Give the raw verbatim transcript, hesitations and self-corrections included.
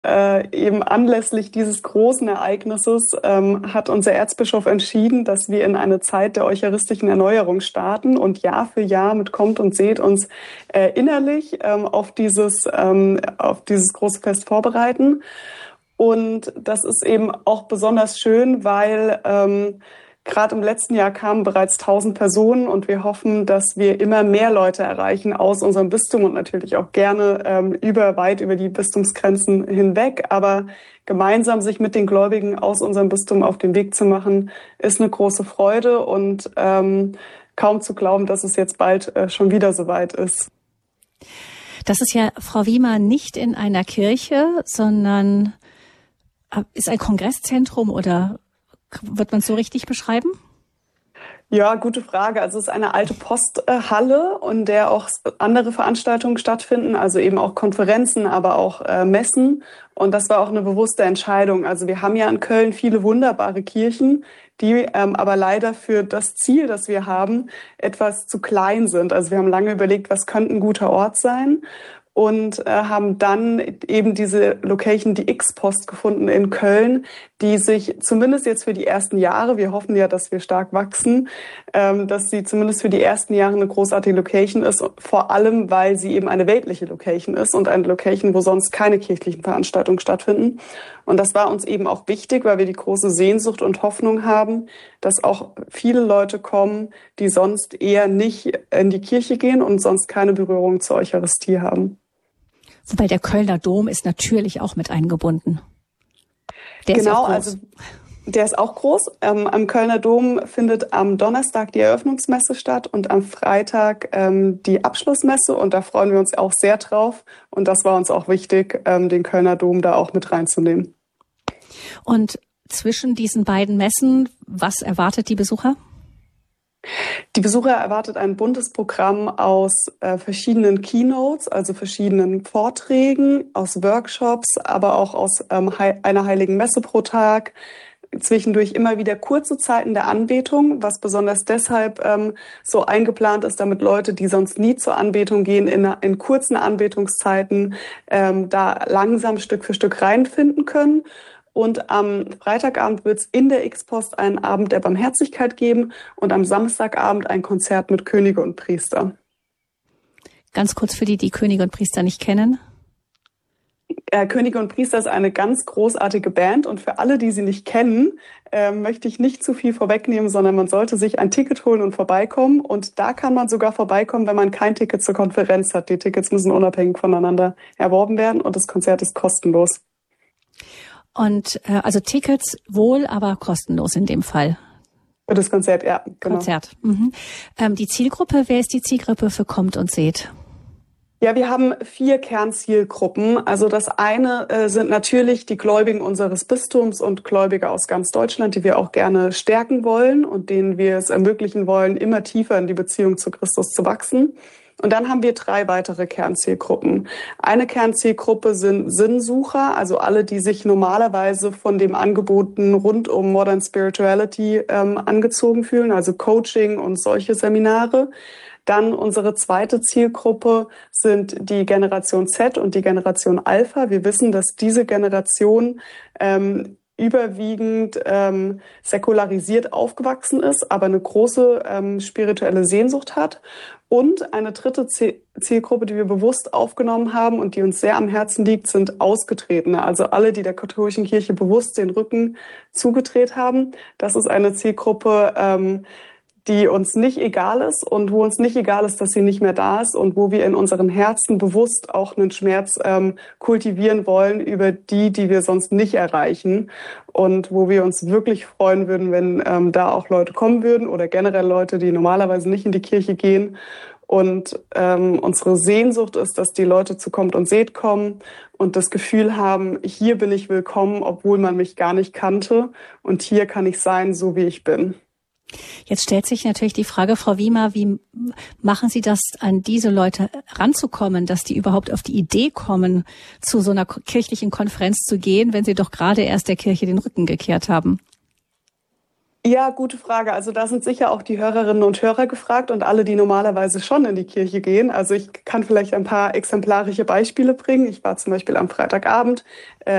äh, eben anlässlich dieses großen Ereignisses ähm, hat unser Erzbischof entschieden, dass wir in eine Zeit der eucharistischen Erneuerung starten und Jahr für Jahr mit Kommt und Seht uns äh, innerlich ähm, auf dieses, ähm, auf dieses große Fest vorbereiten. Und das ist eben auch besonders schön, weil ähm, gerade im letzten Jahr kamen bereits tausend Personen und wir hoffen, dass wir immer mehr Leute erreichen aus unserem Bistum und natürlich auch gerne ähm, über weit über die Bistumsgrenzen hinweg. Aber gemeinsam sich mit den Gläubigen aus unserem Bistum auf den Weg zu machen, ist eine große Freude und ähm, kaum zu glauben, dass es jetzt bald äh, schon wieder soweit ist. Das ist ja, Frau Wiemer, nicht in einer Kirche, sondern ist ein Kongresszentrum oder wird man es so richtig beschreiben? Ja, gute Frage. Also es ist eine alte Posthalle, in der auch andere Veranstaltungen stattfinden, also eben auch Konferenzen, aber auch äh, Messen. Und das war auch eine bewusste Entscheidung. Also wir haben ja in Köln viele wunderbare Kirchen, die ähm, aber leider für das Ziel, das wir haben, etwas zu klein sind. Also wir haben lange überlegt, was könnte ein guter Ort sein. Und äh, haben dann eben diese Location, die X-Post, gefunden in Köln, die sich zumindest jetzt für die ersten Jahre, wir hoffen ja, dass wir stark wachsen, ähm, dass sie zumindest für die ersten Jahre eine großartige Location ist, vor allem, weil sie eben eine weltliche Location ist und eine Location, wo sonst keine kirchlichen Veranstaltungen stattfinden. Und das war uns eben auch wichtig, weil wir die große Sehnsucht und Hoffnung haben, dass auch viele Leute kommen, die sonst eher nicht in die Kirche gehen und sonst keine Berührung zur Eucharistie haben. Wobei der Kölner Dom ist natürlich auch mit eingebunden. Der genau, ist auch groß. Also der ist auch groß. Ähm, am Kölner Dom findet am Donnerstag die Eröffnungsmesse statt und am Freitag ähm, die Abschlussmesse. Und da freuen wir uns auch sehr drauf. Und das war uns auch wichtig, ähm, den Kölner Dom da auch mit reinzunehmen. Und zwischen diesen beiden Messen, was erwartet die Besucher? Die Besucher erwartet ein buntes Programm aus äh, verschiedenen Keynotes, also verschiedenen Vorträgen, aus Workshops, aber auch aus ähm, he- einer heiligen Messe pro Tag. Zwischendurch immer wieder kurze Zeiten der Anbetung, was besonders deshalb ähm, so eingeplant ist, damit Leute, die sonst nie zur Anbetung gehen, in, in kurzen Anbetungszeiten ähm, da langsam Stück für Stück reinfinden können. Und am Freitagabend wird es in der X-Post einen Abend der Barmherzigkeit geben und am Samstagabend ein Konzert mit Könige und Priester. Ganz kurz für die, die Könige und Priester nicht kennen. Äh, Könige und Priester ist eine ganz großartige Band und für alle, die sie nicht kennen, äh, möchte ich nicht zu viel vorwegnehmen, sondern man sollte sich ein Ticket holen und vorbeikommen. Und da kann man sogar vorbeikommen, wenn man kein Ticket zur Konferenz hat. Die Tickets müssen unabhängig voneinander erworben werden und das Konzert ist kostenlos. Und äh, also Tickets wohl, aber kostenlos in dem Fall. Für das Konzert, ja, genau. Konzert. Mhm. Ähm, die Zielgruppe, wer ist die Zielgruppe für Kommt und Seht? Ja, wir haben vier Kernzielgruppen. Also das eine äh, sind natürlich die Gläubigen unseres Bistums und Gläubige aus ganz Deutschland, die wir auch gerne stärken wollen und denen wir es ermöglichen wollen, immer tiefer in die Beziehung zu Christus zu wachsen. Und dann haben wir drei weitere Kernzielgruppen. Eine Kernzielgruppe sind Sinnsucher, also alle, die sich normalerweise von dem Angeboten rund um Modern Spirituality ähm, angezogen fühlen, also Coaching und solche Seminare. Dann unsere zweite Zielgruppe sind die Generation Z und die Generation Alpha. Wir wissen, dass diese Generation ähm, überwiegend ähm, säkularisiert aufgewachsen ist, aber eine große ähm, spirituelle Sehnsucht hat. Und eine dritte Zielgruppe, die wir bewusst aufgenommen haben und die uns sehr am Herzen liegt, sind Ausgetretene. Also alle, die der katholischen Kirche bewusst den Rücken zugedreht haben. Das ist eine Zielgruppe, ähm, die uns nicht egal ist und wo uns nicht egal ist, dass sie nicht mehr da ist und wo wir in unseren Herzen bewusst auch einen Schmerz ähm, kultivieren wollen über die, die wir sonst nicht erreichen und wo wir uns wirklich freuen würden, wenn ähm, da auch Leute kommen würden oder generell Leute, die normalerweise nicht in die Kirche gehen. Und ähm, unsere Sehnsucht ist, dass die Leute zu Kommt und Seht kommen und das Gefühl haben, hier bin ich willkommen, obwohl man mich gar nicht kannte und hier kann ich sein, so wie ich bin. Jetzt stellt sich natürlich die Frage, Frau Wiemer, wie machen Sie das, an diese Leute ranzukommen, dass die überhaupt auf die Idee kommen, zu so einer kirchlichen Konferenz zu gehen, wenn sie doch gerade erst der Kirche den Rücken gekehrt haben? Ja, gute Frage. Also da sind sicher auch die Hörerinnen und Hörer gefragt und alle, die normalerweise schon in die Kirche gehen. Also ich kann vielleicht ein paar exemplarische Beispiele bringen. Ich war zum Beispiel am Freitagabend